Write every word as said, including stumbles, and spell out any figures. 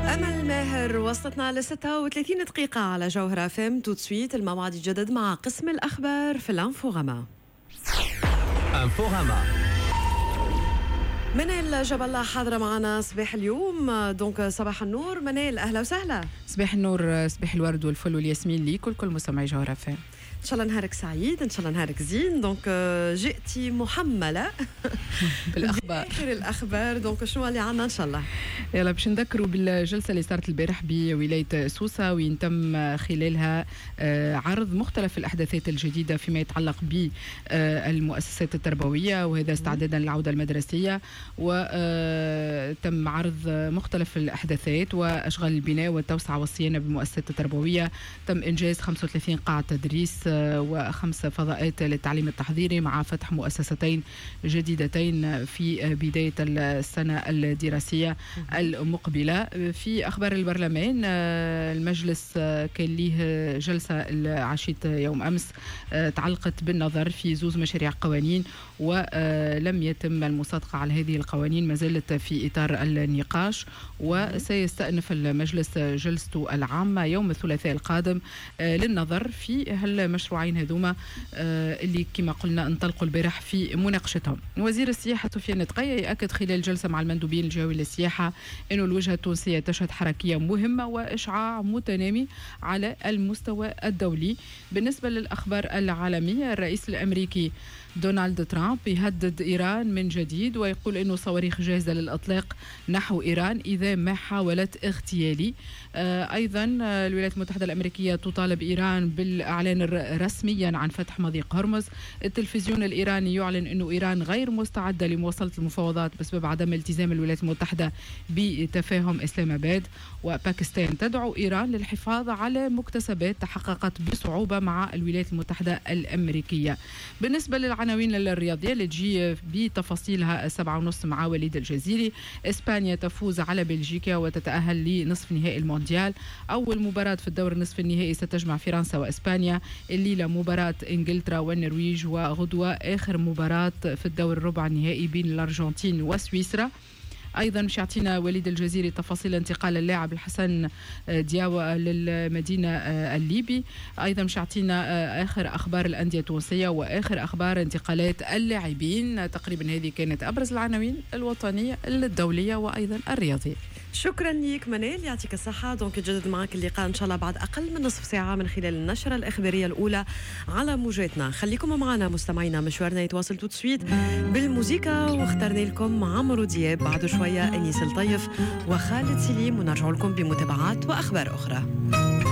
أمل ماهر وصلتنا لستة وثلاثين دقيقة على جوهرة اف ام. تو تسويت الموعد الجدد مع قسم الأخبار في الانفوغاما. انفوغاما منال جبل حاضرة معنا صباح اليوم. دونك صباح النور منال، أهلا وسهلا. صباح النور، صباح الورد والفل والياسمين ليك ولكل مستمعي جوهرة اف ام. ان شاء الله نهارك سعيد، ان شاء الله نهارك زين. دونك جئتي محمله بالاخبار اخر الاخبار. دونك شنو اللي عندنا ان شاء الله؟ يلا باش نذكروا بالجلسه اللي صارت البارح بولايه سوسه، وين تم خلالها عرض مختلف الاحداثات الجديده فيما يتعلق بالمؤسسات التربويه، وهذا استعدادا للعوده المدرسيه. وتم عرض مختلف الاحداثات واشغال البناء والتوسعه والصيانه بالمؤسسات التربويه. تم انجاز خمسة وثلاثين قاعه تدريس وخمس فضاءات للتعليم التحضيري، مع فتح مؤسستين جديدتين في بداية السنة الدراسية المقبلة. في أخبار البرلمان، المجلس كان ليه جلسة عشية يوم أمس تعلقت بالنظر في زوز مشاريع قوانين، ولم يتم المصادقة على هذه القوانين، ما زالت في إطار النقاش. وسيستأنف المجلس جلسته العامة يوم الثلاثاء القادم للنظر في هالمشروعين هذوما اللي كما قلنا انطلقوا البارح في مناقشتهم. وزير السياحة سفيان التقية يأكد خلال جلسة مع المندوبين الجوي للسياحة أنه الوجهة التونسية تشهد حركية مهمة وإشعاع متنامي على المستوى الدولي. بالنسبة للأخبار العالمية، الرئيس الأمريكي دونالد ترامب يهدد إيران من جديد، ويقول أنه صواريخ جاهزة للإطلاق نحو إيران إذا ما حاولت اغتيالي. آه أيضا الولايات المتحدة الأمريكية تطالب إيران بالإعلان رسميا عن فتح مضيق هرمز. التلفزيون الإيراني يعلن أنه إيران غير مستعدة لمواصلة المفاوضات بسبب عدم التزام الولايات المتحدة بتفاهم إسلام آباد. وباكستان تدعو إيران للحفاظ على مكتسبات تحققت بصعوبة مع الولايات المتحدة الأمريكية. بالنسبة للعناوين الرياضية اللي تجي بتفاصيلها السبعة ونص مع وليد الجزيري، إسبانيا تفوز على بلجيكا وتتأهل لنصف نهائي المونديال. أول مباراة في الدور النصف النهائي ستجمع فرنسا وإسبانيا، الليلة مباراة إنجلترا والنرويج، وغدوة آخر مباراة في الدور الربع النهائي بين الأرجنتين وسويسرا. أيضا مش يعطينا وليد الجزيري تفاصيل انتقال اللاعب الحسن دياوة للمدينة الليبي. أيضا مش يعطينا آخر أخبار الأندية التونسية وآخر أخبار انتقالات اللاعبين. تقريبا هذه كانت أبرز العناوين الوطنية الدولية وأيضا الرياضية. شكرا ليك منال، يعطيك الصحة. دونك يتجدد معك اللقاء إن شاء الله بعد أقل من نصف ساعة من خلال النشرة الإخبارية الأولى على موجاتنا. خليكم معنا مستمعينا، مشوارنا يتواصل تو تسويت بالموسيقى، واخترنا لكم عمرو دياب، بعد شوية أنيس الطيف وخالد سليم، ونرجع لكم بمتابعات وأخبار أخرى.